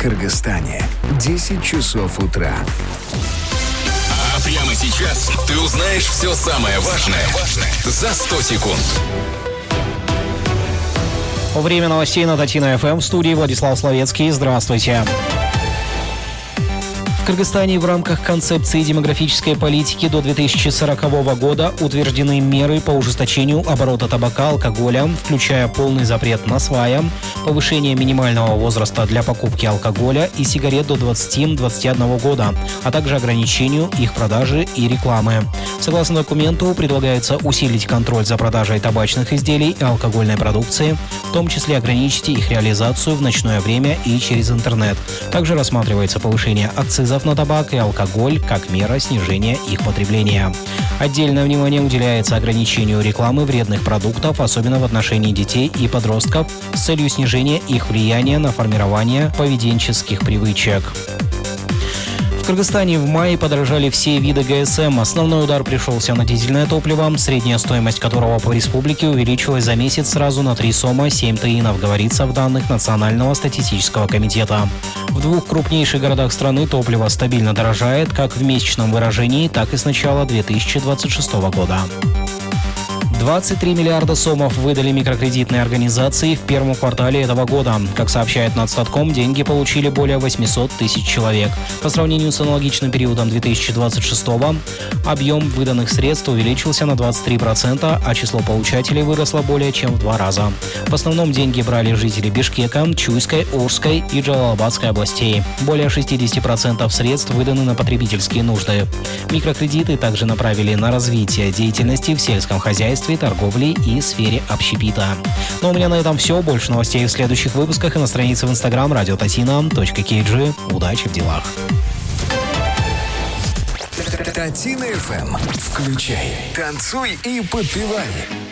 Кыргызстане 10 часов утра. А прямо сейчас ты узнаешь все самое важное за 100 секунд. Время новостей на Татино ФМ. В студии Владислав Словецкий. Здравствуйте. В Кыргызстане в рамках концепции демографической политики до 2040 года утверждены меры по ужесточению оборота табака, алкоголя, включая полный запрет на свая, повышение минимального возраста для покупки алкоголя и сигарет до 20-21 года, а также ограничению их продажи и рекламы. Согласно документу, предлагается усилить контроль за продажей табачных изделий и алкогольной продукции, в том числе ограничить их реализацию в ночное время и через интернет. Также рассматривается повышение акцизов на табак и алкоголь как мера снижения их потребления. Отдельное внимание уделяется ограничению рекламы вредных продуктов, особенно в отношении детей и подростков, с целью снижения их влияния на формирование поведенческих привычек. В Кыргызстане в мае подорожали все виды ГСМ. Основной удар пришелся на дизельное топливо, средняя стоимость которого по республике увеличилась за месяц сразу на 3 сома 7 таинов, говорится в данных Национального статистического комитета. В двух крупнейших городах страны топливо стабильно дорожает как в месячном выражении, так и с начала 2026 года. 23 миллиарда сомов выдали микрокредитные организации в первом квартале этого года. Как сообщает Нацстатком, деньги получили более 800 тысяч человек. По сравнению с аналогичным периодом 2026-го, объем выданных средств увеличился на 23%, а число получателей выросло более чем в 2 раза. В основном деньги брали жители Бишкека, Чуйской, Орской и Джалалабадской областей. Более 60% средств выданы на потребительские нужды. Микрокредиты также направили на развитие деятельности в сельском хозяйстве, торговле и сфере общепита. Ну, у меня на этом все. Больше новостей в следующих выпусках и на странице в Instagram radio.tatina.kg. Удачи в делах. Татино ФМ. Включай, танцуй и подпевай.